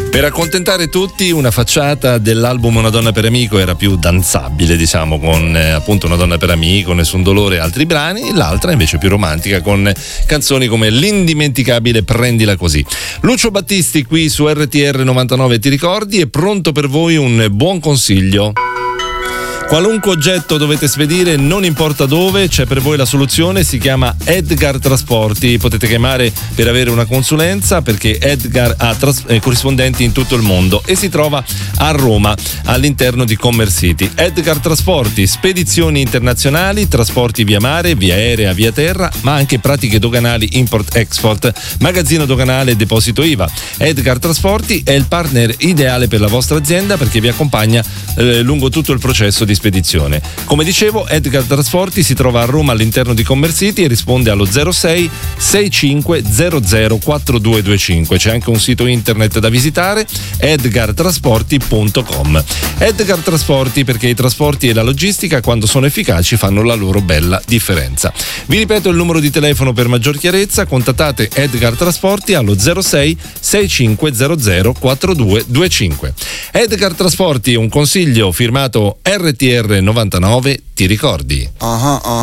Per accontentare tutti, una facciata dell'album Una donna per amico era più danzabile, diciamo, con appunto Una donna per amico, Nessun dolore e altri brani, l'altra invece più romantica con canzoni come l'indimenticabile Prendila così. Lucio Battisti qui su RTR 99 Ti ricordi, è pronto per voi un buon consiglio. Qualunque oggetto dovete spedire, non importa dove, c'è per voi la soluzione, si chiama Edgar Trasporti. Potete chiamare per avere una consulenza perché Edgar ha corrispondenti in tutto il mondo e si trova a Roma all'interno di Commerce City. Edgar Trasporti, spedizioni internazionali, trasporti via mare, via aerea, via terra, ma anche pratiche doganali import-export, magazzino doganale e deposito IVA. Edgar Trasporti è il partner ideale per la vostra azienda perché vi accompagna lungo tutto il processo di spedizione. Come dicevo, Edgar Trasporti si trova a Roma all'interno di Commerce City e risponde allo 06 65 00 4225. C'è anche un sito internet da visitare, edgartrasporti.com. Edgar Trasporti, perché i trasporti e la logistica quando sono efficaci fanno la loro bella differenza. Vi ripeto il numero di telefono per maggior chiarezza, contattate Edgar Trasporti allo 06 65 00 4225. Edgar Trasporti, un consiglio firmato RTR 99 Ti ricordi?